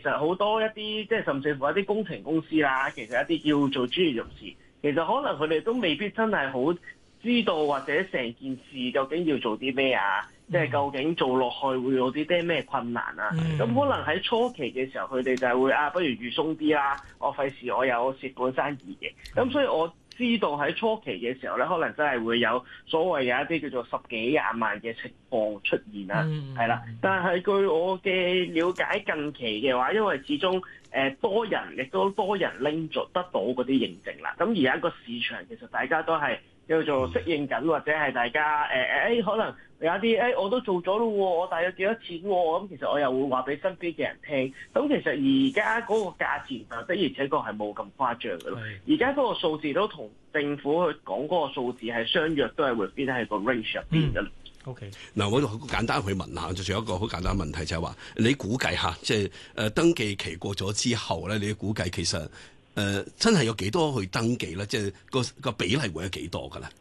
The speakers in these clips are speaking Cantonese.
實好多一啲即係甚至乎一啲工程公司啦，其實一啲叫做專業人士，其實可能佢哋都未必真係好知道或者成件事究竟要做啲咩啊，即係究竟做落去會有啲咩困難啊？咁可能喺初期嘅時候，佢哋就係會不如預鬆啲啦，我費事我有蝕本生意嘅。咁所以我知道喺初期嘅時候咧，可能真係會有所謂有一啲叫做10幾20萬嘅情況出現啦，係啦。但係據我嘅了解，近期嘅話，因為始終多人亦都多人拎咗得到嗰啲認證啦。咁而家個市場其實大家都係叫做適應緊，或者係大家可能有一啲我都做咗咯喎，我大約幾多錢喎？咁其實我又會話俾身邊嘅人聽。咁其實而家嗰個價錢的而且確係冇咁誇張嘅咯。而家嗰個數字都同政府去講嗰個數字係相約，都係會變喺個 range 入邊嘅。 OK， 嗱，我好簡單去問下，就仲有一個好簡單問題就係話，你估計下，即係登記期過咗之後咧，你估計其實真係有幾多去登記咧？即係個比例會有幾多㗎咧？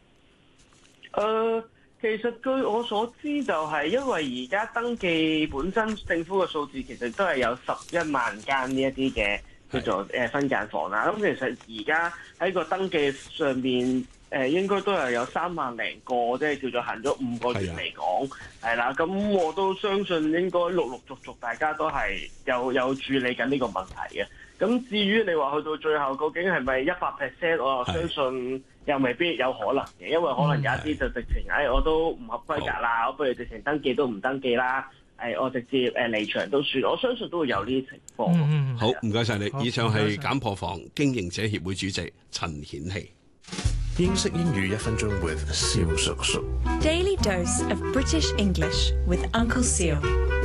其實據我所知，就係因為而家登記本身政府嘅數字其實都係有11萬間呢一啲嘅叫做分間房啦。咁其實而家喺個登記上面應該都係有3萬零個，即係叫做行咗5個月嚟講，係啦。咁我都相信應該陸陸續續大家都係有處理緊呢個問題嘅。咁至於你話去到最後究竟係咪100%，我相信又未必有可能嘅，因為可能有一啲就直情我都唔合規格啦，我不如直情登記都唔登記啦，我直接離場都算，我相信都會有呢啲情況。 好，唔該晒你。以上係簡破房經營者協會主席陳顯禧。 英式英語1分鐘 with 蕭叔叔。 Daily dose of British English with Uncle Seal。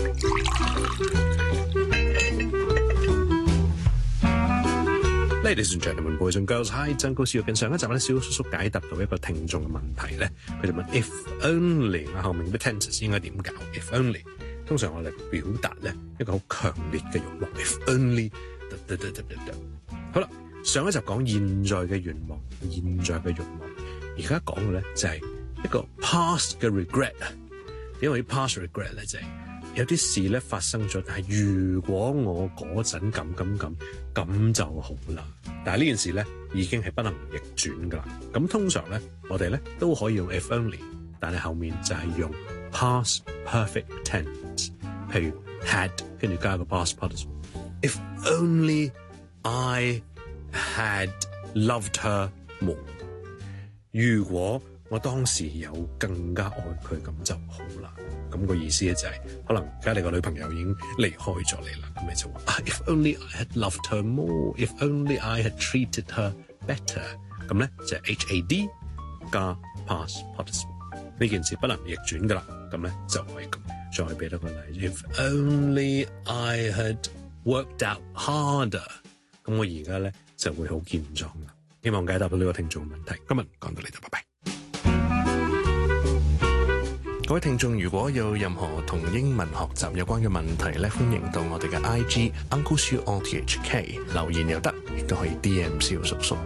Ladies and gentlemen, boys and girls, hi， 曾高少。近上一集咧，蕭叔叔解答到一個聽眾嘅問題咧，佢就問 if only 後面嘅 tenses 應該點搞 ？if only 通常我哋表達咧一個好強烈嘅慾望 ，if only 好啦，上一集講現在嘅願望，現在嘅慾望，而家講嘅咧就係一個 past 嘅 regret 啊。點為 past regret 咧？就係有啲事咧發生咗，但係如果我嗰陣咁就好啦。但係呢件事咧已經係不能逆轉噶啦。咁通常咧我哋咧都可以用 if only， 但係後面就係用 past perfect tense， 譬如 had 跟住加個 past participle。If only I had loved her more。如果我當時有更加愛佢咁就好啦。咁個意思咧就係可能而家你個女朋友已經離開咗你啦，咁你就話If only I had loved her more, if only I had treated her better。咁咧就係 HAD 加 past participle。呢件事不能逆轉噶啦，咁咧就係咁。再俾多個例子 If only I had worked out harder。咁我而家咧就會好健壯啦。希望解答到呢個聽眾問題。今日講到呢度，拜拜。各位聽眾，如果有任何同英文學習有關嘅問題咧，歡迎到我哋嘅 IG Uncle Siu RTHK 留言又得，亦都可以 DM 蕭叔叔。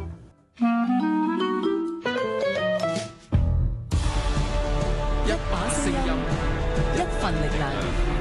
一把聲音，一份力量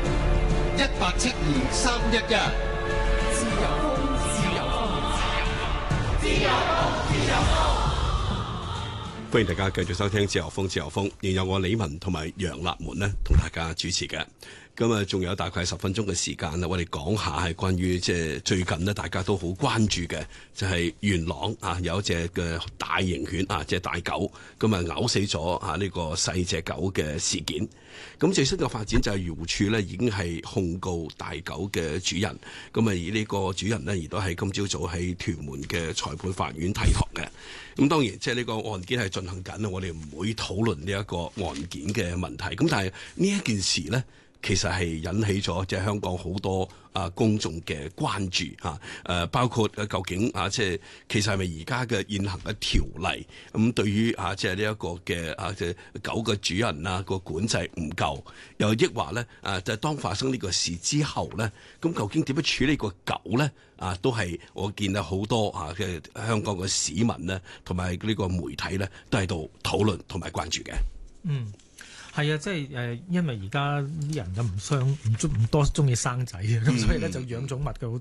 ，172-311。自由風，自由風，自由風，自由風。 歡迎大家繼續收聽自由風，自由風，仍有我李文同埋楊立門呢同大家主持嘅。咁啊，仲有大概10分鐘嘅時間啦，我哋講下係關於即係最近呢大家都好關注嘅，就係元朗啊有一隻嘅大型犬啊，即係大狗，咁啊咬死咗啊呢個細隻狗嘅事件。咁最新嘅發展就係漁護署呢已經係控告大狗嘅主人，咁啊而呢個主人呢亦都係今朝早喺屯門嘅裁判法院提堂嘅。咁當然即係呢個案件係進行緊，我哋唔會討論呢一個案件嘅問題。咁但係呢一件事呢，其實係引起咗即係香港好多公眾嘅關注嚇，包括究竟即係其實係咪而家嘅現行嘅條例咁對於即係呢一個嘅即係狗嘅主人個管制唔夠，又抑或咧就係當發生呢個事之後咧，咁究竟點樣處理個狗咧？都係我見到好多嘅香港嘅市民咧，同埋呢個媒體咧，都喺度討論同埋關注嘅。 係啊，即係因為而家啲人就唔多中意生仔嘅，咁所以咧就養寵物嘅好多。